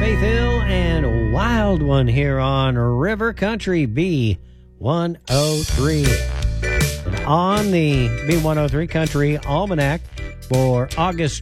Faith Hill and Wild One here on River Country B103. And on the B103 Country Almanac for August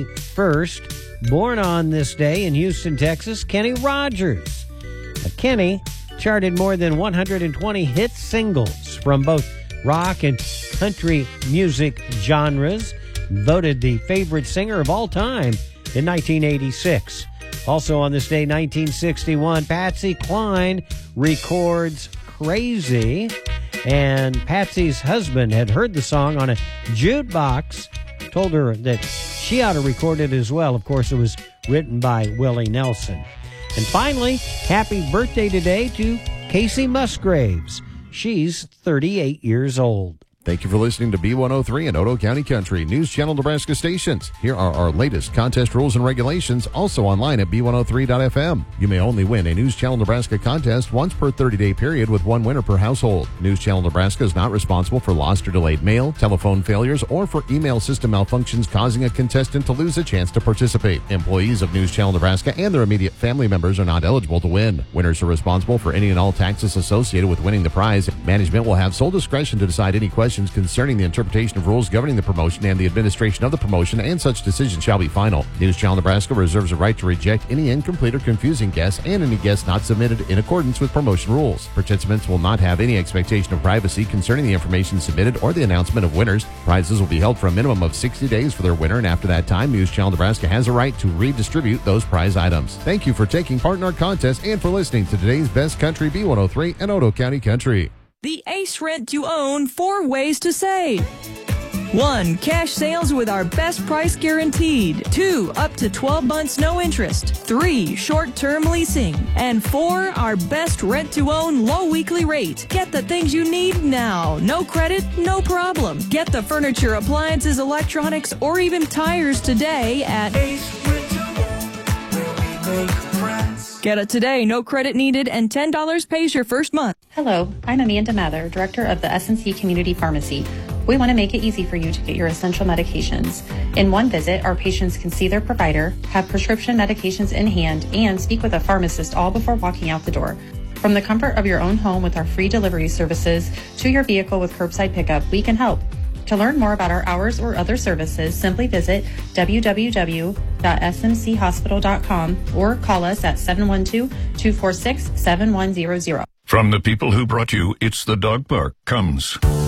21st, born on this day in Houston, Texas, Kenny Rogers. Kenny charted more than 120 hit singles from both rock and country music genres, voted the favorite singer of all time in 1986. Also on this day, 1961, Patsy Cline records Crazy, and Patsy's husband had heard the song on a jukebox, told her that she ought to record it as well. Of course, it was written by Willie Nelson. And finally, happy birthday today to Casey Musgraves. She's 38 years old. Thank you for listening to B103 and Otoe County Country News Channel Nebraska stations. Here are our latest contest rules and regulations, also online at B103.fm. You may only win a News Channel Nebraska contest once per 30-day period with one winner per household. News Channel Nebraska is not responsible for lost or delayed mail, telephone failures, or for email system malfunctions causing a contestant to lose a chance to participate. Employees of News Channel Nebraska and their immediate family members are not eligible to win. Winners are responsible for any and all taxes associated with winning the prize. Management will have sole discretion to decide any questions concerning the interpretation of rules governing the promotion and the administration of the promotion, and such decision shall be final. News Channel Nebraska reserves a right to reject any incomplete or confusing guess and any guess not submitted in accordance with promotion rules. Participants will not have any expectation of privacy concerning the information submitted or the announcement of winners. Prizes will be held for a minimum of 60 days for their winner, and after that time, News Channel Nebraska has a right to redistribute those prize items. Thank you for taking part in our contest and for listening to today's Best Country B103 and Otoe County Country. The Ace Rent to Own 4 ways to save. 1. Cash sales with our best price guaranteed. 2. Up to 12 months no interest. 3. Short-term leasing. And 4. Our best rent-to-own low weekly rate. Get the things you need now. No credit, no problem. Get the furniture, appliances, electronics, or even tires today at Ace Rent to Own, where we make friends. Get it today, no credit needed, and $10 pays your first month. Hello, I'm Amanda Mather, Director of the S&C Community Pharmacy. We want to make it easy for you to get your essential medications. In one visit, our patients can see their provider, have prescription medications in hand, and speak with a pharmacist all before walking out the door. From the comfort of your own home with our free delivery services to your vehicle with curbside pickup, we can help. To learn more about our hours or other services, simply visit www.smchospital.com or call us at 712-246-7100. From the people who brought you It's the Dog Park comes